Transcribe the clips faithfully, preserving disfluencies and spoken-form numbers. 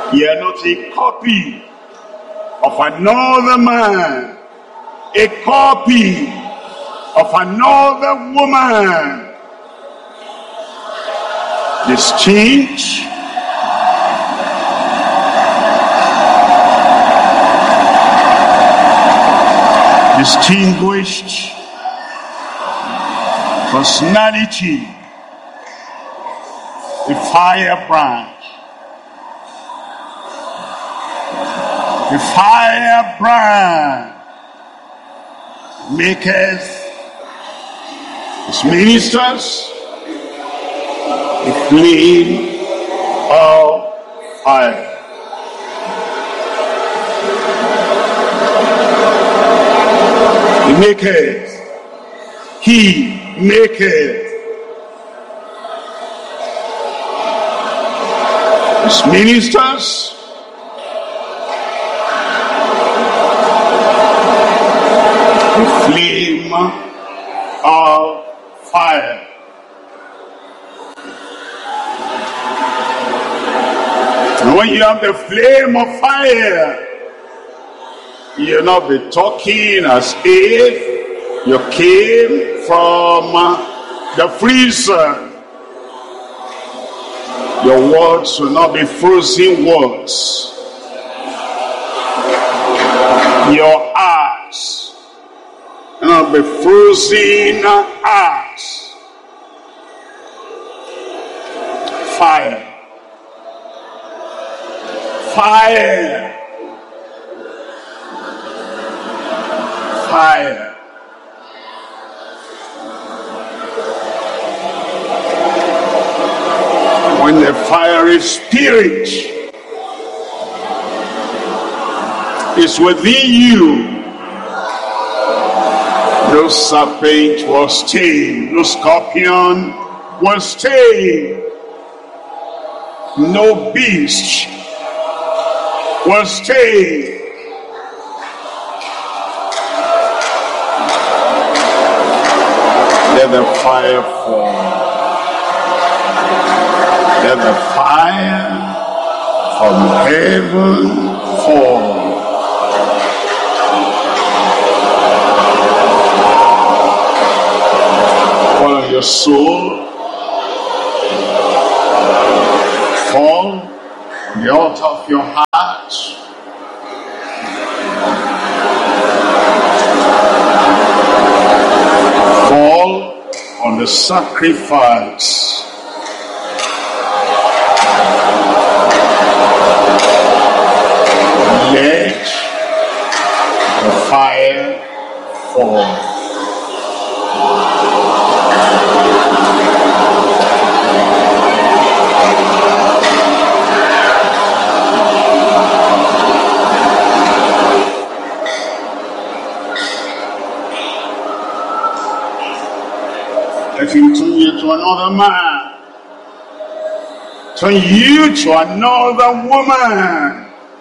Ye are not a copy of another man, a copy of another woman. Distinct, distinguished personality, a firebrand, a firebrand maketh his ministers a flame of fire. He maketh, he maketh his ministers a flame of fire. And when you have the flame of fire, you'll not be talking as if you came from the freezer. Your words will not be frozen words. Your acts will not be frozen acts. Fire. Fire. Fire. When the fiery spirit is within you, no serpent will stay, no scorpion will stay, no beast will stay. Let the fire fall. Let the fire from heaven fall. Fall on your soul. Fall on the altar of your heart. Fall on the sacrifice. Let the fire fall. Let him turn you to another man. Turn you to another woman.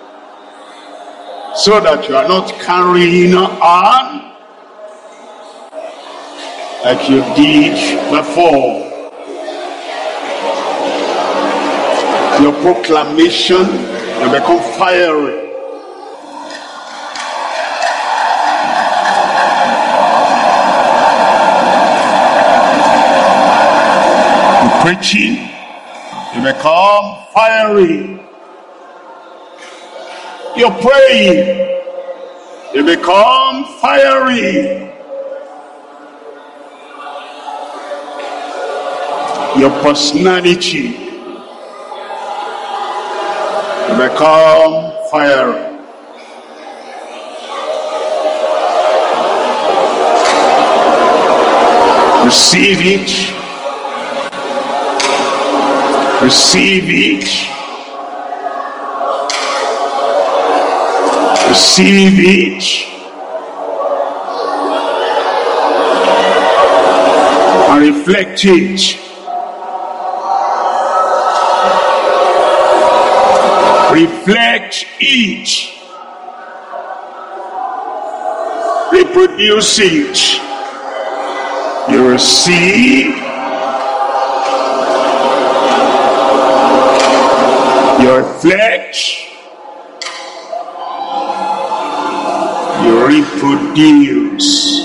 So that you are not carrying on like you did before. Your proclamation will become fiery. Your preaching will become fiery. You're praying, you become fiery. Your personality will become fiery. Receive it. Receive it. Receive it and reflect it. Reflect it. Reproduce it. You receive. You You reflect. You reproduce.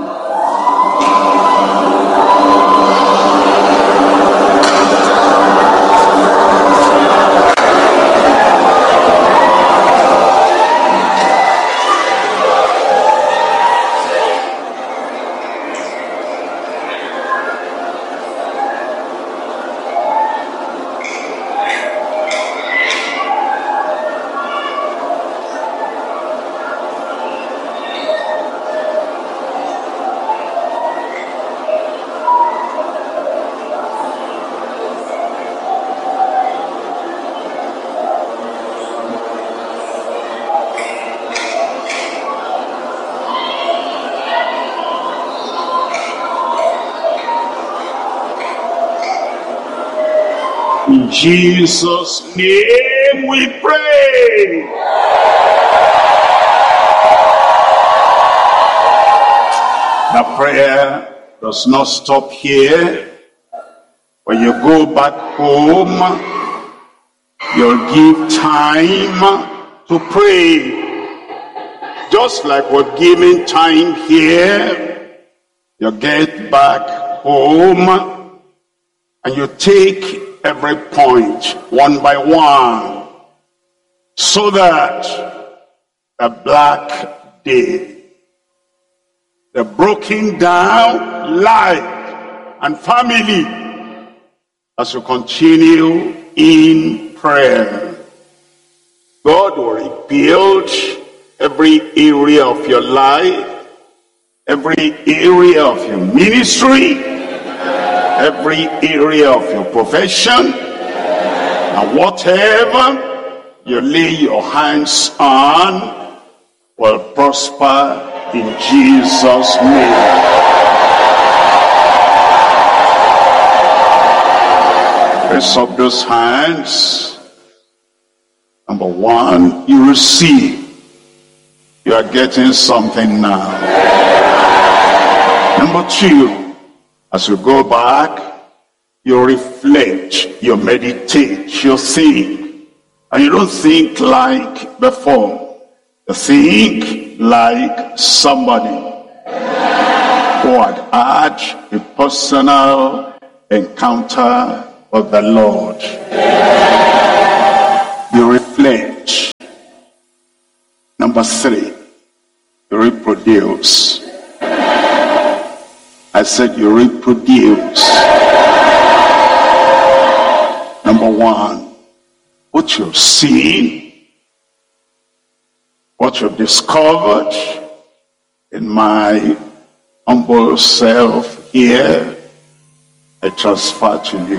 In Jesus' name we pray. The prayer does not stop here. When you go back home, you'll give time to pray. Just like we're giving time here, you get back home and you take every point one by one, so that the black day, the broken down life and family, as you continue in prayer, God will rebuild every area of your life, every area of your ministry, every area of your profession, and whatever you lay your hands on will prosper in Jesus' name. Raise up those hands. Number one, you receive. You are getting something now. Number two, as you go back, you reflect, you meditate, you think. And you don't think like before. You think like somebody who had had a personal encounter with the Lord. You reflect. Number three, you reproduce. I said you reproduce. Number one, what you've seen, what you've discovered in my humble self here, I transfer to you.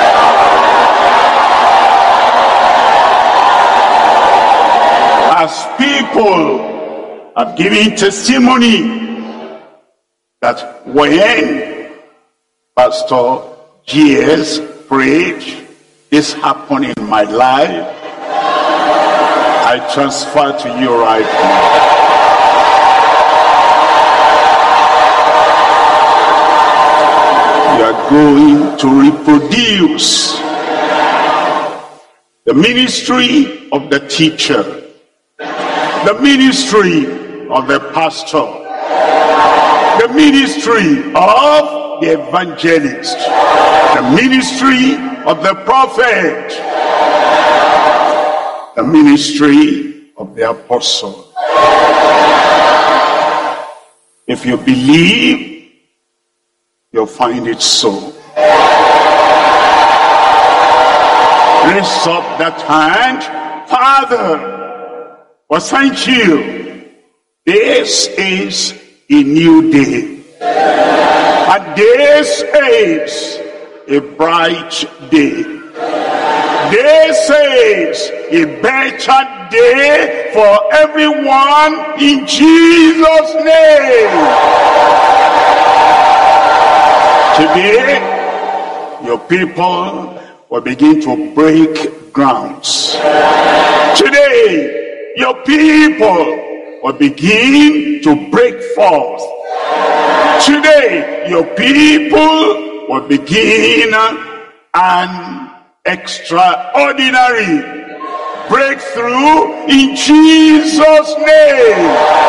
As people have given testimony that when Pastor G S prayed, this happened in my life, I transfer to you right now. You are going to reproduce the ministry of the teacher, the ministry of the pastor, the ministry of the evangelist, the ministry of the prophet, the ministry of the apostle. If you believe, you'll find it so. Raise up that hand. Father, well, thank you. This is a new day. And this is a bright day. This is a better day for everyone in Jesus' name. Today, your people will begin to break grounds. Today, your people will begin to break forth. Today, your people will begin an extraordinary breakthrough in Jesus' name.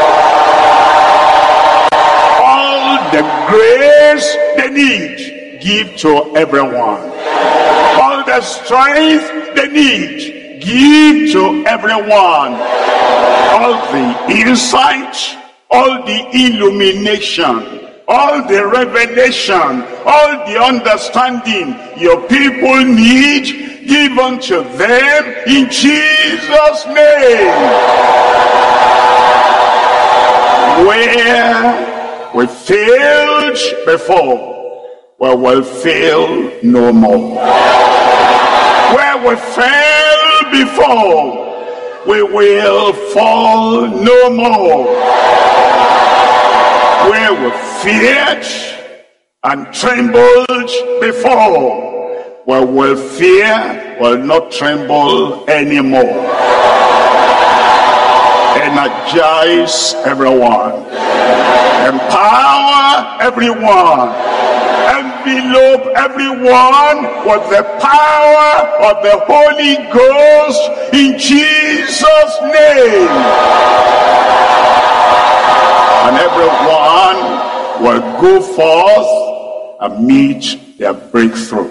All the grace they need, give to everyone. All the strength they need, give to everyone. All the insight, all the illumination, all the revelation, all the understanding your people need, give unto them in Jesus' name. Where we failed before, we will fail no more. Where we fell before, we will fall no more. Where we feared and trembled before, we will fear, will not tremble anymore. Energize everyone. Empower everyone. Envelope everyone with the power of the Holy Ghost in Jesus' name. And everyone will go forth and meet their breakthrough.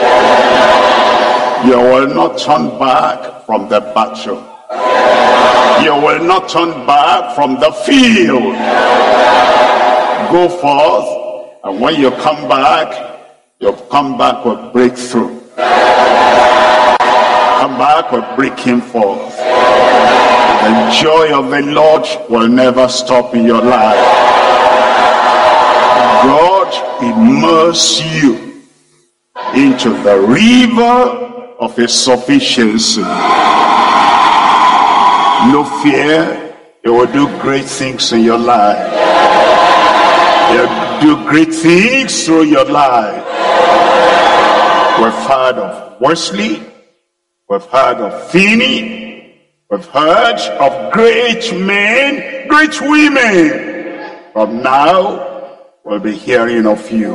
You will not turn back from the battle. You will not turn back from the field. Go forth. And when you come back, you'll come back with breakthrough. Come back with breaking forth. The joy of the Lord will never stop in your life. God immerse you into the river of his sufficiency. No fear, he will do great things in your life. He'll do great things through your life. We've heard of Wesley, we've heard of Finney, we've heard of great men, great women. From now, we'll be hearing of you.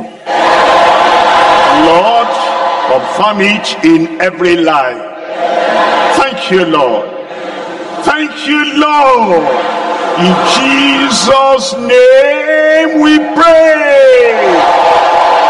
Lord, confirm it in every life. Thank you, Lord. Thank you, Lord. In Jesus' name we pray.